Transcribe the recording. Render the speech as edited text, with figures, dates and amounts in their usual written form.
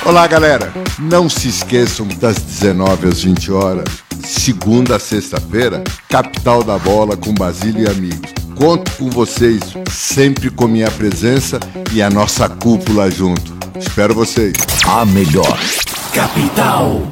Olá, galera. Não se esqueçam das 19 às 20 horas, segunda a sexta-feira, Capital da Bola com Basílio e amigos. Conto com vocês, sempre com minha presença e a nossa cúpula junto. Espero vocês. A melhor Capital.